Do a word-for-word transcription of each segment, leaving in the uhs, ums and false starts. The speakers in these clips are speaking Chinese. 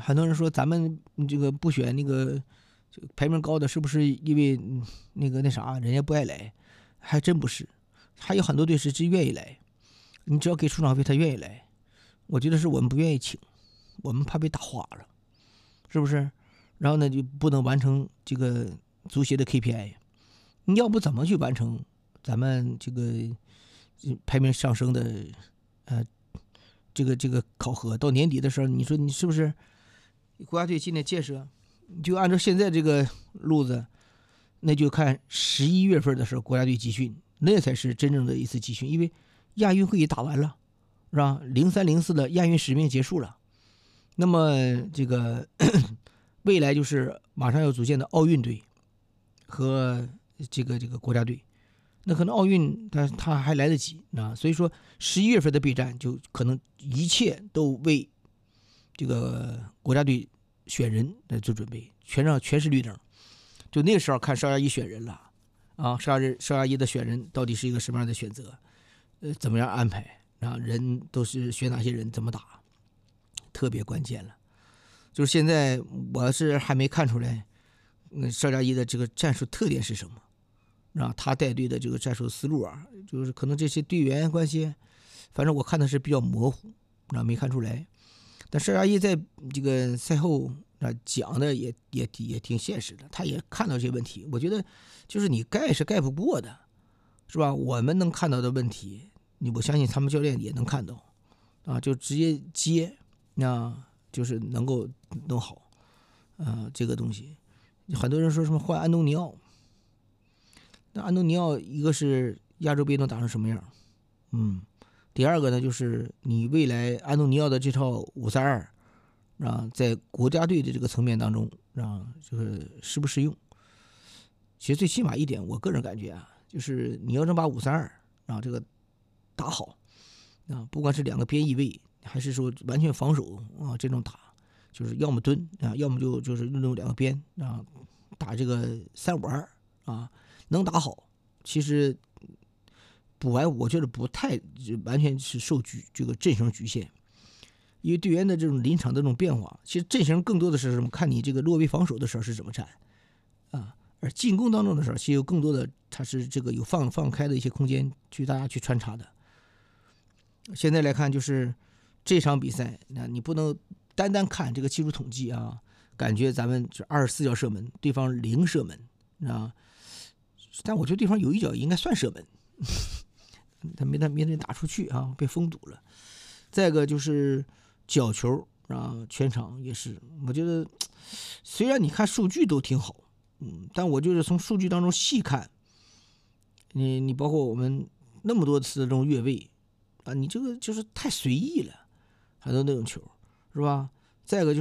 很多人说咱们这个不选那个排名高的，是不是因为那个那啥人家不爱来？还真不是，还有很多队是真愿意来，你只要给出场费，他愿意来。我觉得是我们不愿意请，我们怕被打花了，是不是？然后呢，就不能完成这个足协的 K P I。你要不怎么去完成咱们这个排名上升的呃这个这个考核？到年底的时候，你说你是不是国家队今年建设就按照现在这个路子，那就看十一月份的时候国家队集训，那才是真正的一次集训，因为亚运会议打完了，是吧？零三零四的亚运使命结束了，那么这个未来就是马上要组建的奥运队和这个这个国家队，那可能奥运他他还来得及啊，所以说十一月份的备战就可能一切都为这个国家队选人来做准备，全让全是绿灯。就那个时候看邵佳一选人了啊，邵佳邵佳一的选人到底是一个什么样的选择？呃，怎么样安排啊？人都是选哪些人，怎么打，特别关键了。就是现在我是还没看出来，嗯，邵佳一的这个战术特点是什么？啊，他带队的这个战术思路啊，就是可能这些队员关系，反正我看的是比较模糊，啊，没看出来。但邵佳一在这个赛后啊讲的也也也挺现实的，他也看到这些问题。我觉得就是你盖是盖不过的，是吧？我们能看到的问题，你我相信他们教练也能看到，啊，就直接接，啊，就是能够弄好，啊，这个东西。很多人说什么换安东尼奥。那安东尼奥一个是亚洲杯能打成什么样，嗯，第二个呢就是你未来安东尼奥的这套五三二，啊，在国家队的这个层面当中，啊，这个适不适用？其实最起码一点，我个人感觉啊，就是你要能把五三二啊这个打好，啊，不管是两个边翼位，还是说完全防守啊这种打，就是要么蹲啊，要么就就是用两个边啊打这个三五二啊。能打好，其实不完，我觉得不太完全是受局这个阵型局限，因为队员的这种临场的这种变化，其实阵型更多的是什么？看你这个落位防守的时候是怎么站啊，而进攻当中的时候，其实有更多的它是这个有放放开的一些空间去大家去穿插的。现在来看，就是这场比赛，那你不能单单看这个技术统计啊，感觉咱们这二十四脚射门，对方零射门啊。但我觉得对方有一脚应该算射门，他没他没能打出去啊，被封堵了。再一个就是角球啊，全场也是，我觉得虽然你看数据都挺好，嗯，但我就是从数据当中细看，你你包括我们那么多次的这种越位啊，你这个就是太随意了，很多那种球是吧？再一个就是，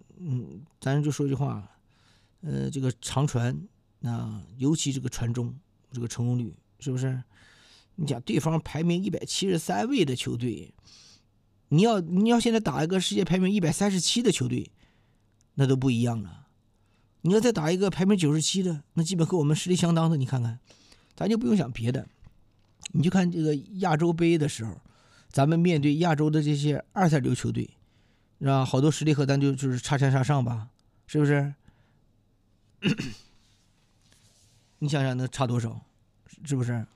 嗯，咱就说句话，呃，这个长传。那尤其这个传中这个成功率是不是？你讲对方排名一百七十三位的球队，你要你要现在打一个世界排名一百三十七的球队，那都不一样了。你要再打一个排名九十七的，那基本和我们实力相当的，你看看，咱就不用想别的，你就看这个亚洲杯的时候，咱们面对亚洲的这些二三流球队，是吧？好多实力和咱就就是差山差上吧，是不是？你想想能差多少，是不是？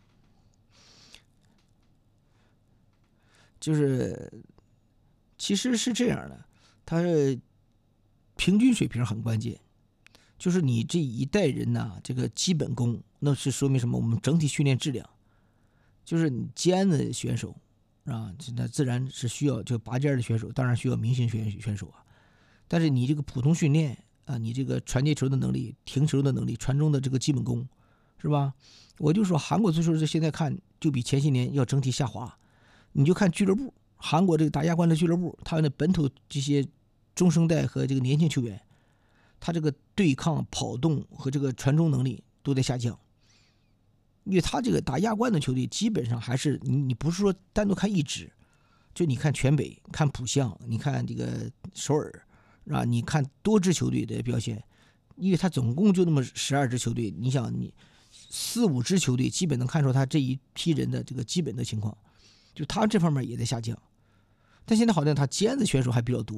就是其实是这样的，它是平均水平很关键，就是你这一代人呐，这个基本功，那是说明什么？我们整体训练质量，就是你尖的选手啊，那自然是需要就拔尖的选手，当然需要明星选选手啊，但是你这个普通训练。啊，你这个传接球的能力、停球的能力、传中的这个基本功，是吧？我就说韩国足球这现在看就比前些年要整体下滑。你就看俱乐部，韩国这个打亚冠的俱乐部，他的本土这些中生代和这个年轻球员，他这个对抗、跑动和这个传中能力都在下降。因为他这个打亚冠的球队，基本上还是你你不是说单独看一支，就你看全北、看浦项、你看这个首尔。啊，你看多支球队的表现，因为他总共就那么十二支球队，你想你四五支球队基本能看出他这一批人的这个基本的情况，就他这方面也在下降。但现在好像他尖子选手还比较多，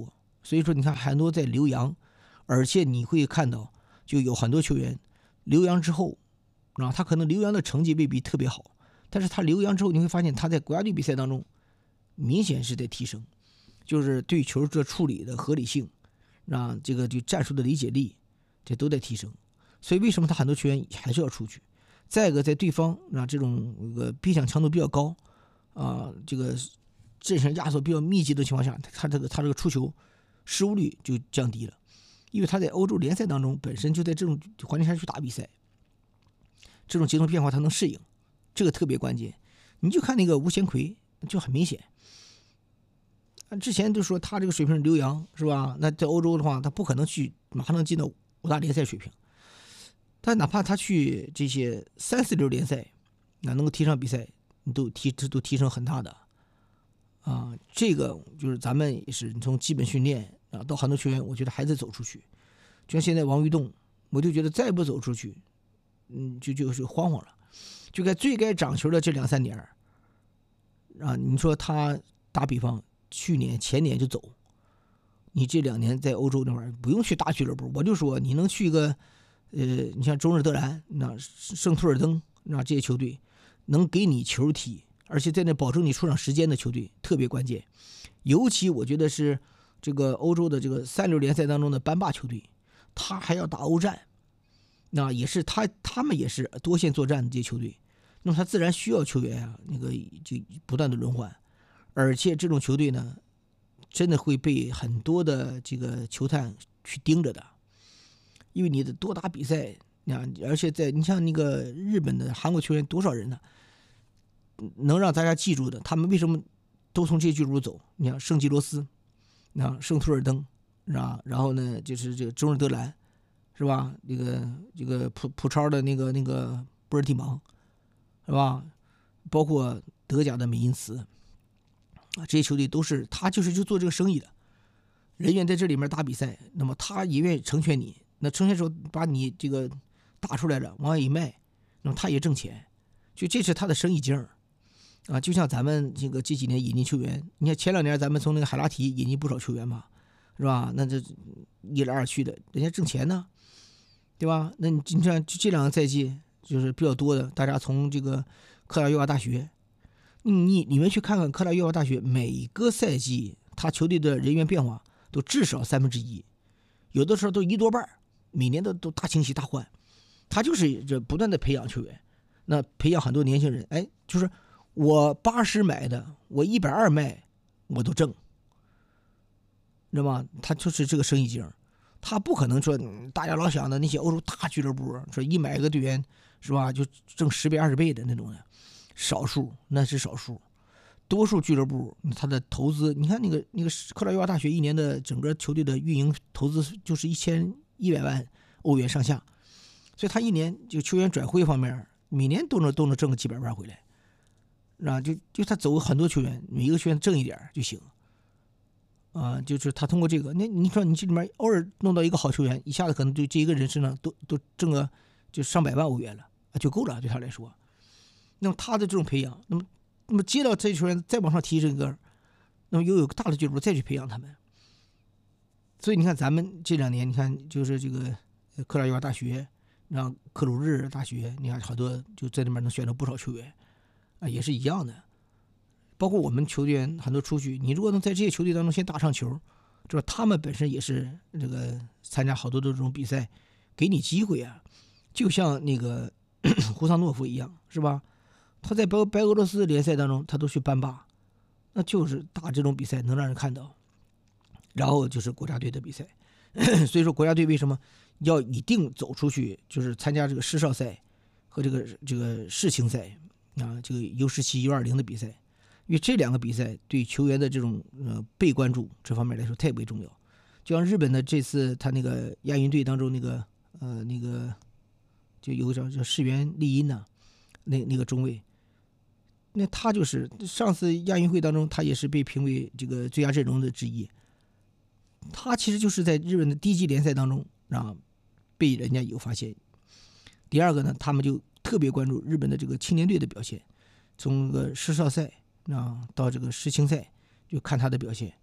所以说你看很多在留洋，而且你会看到就有很多球员留洋之后啊，他可能留洋的成绩未必特别好，但是他留洋之后你会发现他在国家队比赛当中明显是在提升，就是对球的处理的合理性啊，这个对战术的理解力这都在提升。所以为什么他很多球员还是要出去？再一个，在对方啊这种这个逼抢强度比较高啊，这个阵型压缩比较密集的情况下，他这个他这个出球失误率就降低了，因为他在欧洲联赛当中本身就在这种环境下去打比赛，这种节奏变化他能适应，这个特别关键。你就看那个吴贤奎就很明显，之前就说他这个水平留洋是吧？那在欧洲的话，他不可能去马上能进到五大联赛水平。但哪怕他去这些三四流联赛，那能够踢上比赛，你都提都提升很大的啊。这个就是咱们也是从基本训练啊到很多球员，我觉得还在走出去。就像现在王玉栋，我就觉得再不走出去，嗯，就就是慌慌了。就该最该长球的这两三年啊，你说他打比方，去年前年就走，你这两年在欧洲那玩意儿不用去大俱乐部，我就说你能去一个。呃，你像中日德兰、那圣图尔登那这些球队，能给你球踢，而且在那保证你出场时间的球队特别关键。尤其我觉得是这个欧洲的这个三流联赛当中的班霸球队，他还要打欧战，那也是他他们也是多线作战的这些球队，那么他自然需要球员啊，那个就不断的轮换，而且这种球队呢，真的会被很多的这个球探去盯着的。因为你的多打比赛，而且在你像那个日本的、韩国球员多少人呢？能让大家记住的，他们为什么都从这些俱乐部走？你像圣吉罗斯，啊，圣图尔登，啊，然后呢就是这个中日德兰，是吧？这个这个普普超的那个那个波尔蒂芒，是吧？包括德甲的美因茨，啊，这些球队都是他就是就做这个生意的，人员在这里面打比赛，那么他也愿意成全你。那成全时候把你这个打出来了，往外一卖，那么他也挣钱，就这是他的生意经儿啊。就像咱们这个这几年引进球员，你看前两年咱们从那个海拉提引进不少球员嘛，是吧？那这一来二去的，人家挣钱呢，对吧？那你你看这两个赛季就是比较多的，大家从这个克拉约瓦大学，你你们去看看克拉约瓦大学，每个赛季他球队的人员变化都至少三分之一，有的时候都一多半。每年都都大清洗大换，他就是这不断的培养球员，那培养很多年轻人，哎，就是我八十买的，我一百二卖，我都挣，知道吗？他就是这个生意经，他不可能说大家老想的那些欧洲大俱乐部，说一买个队员是吧，就挣十倍二十倍的那种的，少数那是少数，多数俱乐部他的投资，你看那个那个克拉约瓦大学一年的整个球队的运营投资就是一千。一百万欧元上下，所以他一年就球员转会方面，每年都能都能挣个几百万回来，啊，就就他走很多球员，每一个球员挣一点就行，啊，就是他通过这个，那你说你这里面偶尔弄到一个好球员，一下子可能对这一个人身上都都挣个就上百万欧元了，就够了对他来说。那么他的这种培养，那么那么接到这些球员再往上提这个，那么又有大的俱乐部再去培养他们。所以你看，咱们这两年，你看就是这个克拉约瓦大学，让克鲁日大学，你看好多就在那边能选到不少球员，啊，也是一样的。包括我们球员很多出去，你如果能在这些球队当中先打上球，就是他们本身也是这个参加好多的这种比赛，给你机会啊。就像那个胡桑诺夫一样，是吧？他在白白俄罗斯联赛当中，他都去班霸，那就是打这种比赛能让人看到。然后就是国家队的比赛，所以说国家队为什么要一定走出去，就是参加这个世少赛和这个这个世青赛啊，这个 U 十七 U 二十的比赛，因为这两个比赛对球员的这种呃被关注这方面来说特别重要。就像日本的这次他那个亚运队当中那个呃那个就有个叫叫世元利音呐，那那个中卫，那他就是上次亚运会当中他也是被评为这个最佳阵容的之一。他其实就是在日本的低级联赛当中啊，被人家有发现。第二个呢，他们就特别关注日本的这个青年队的表现，从这个世少赛啊到这个世青赛，就看他的表现。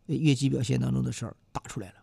呃业绩表现当中的事儿打出来了。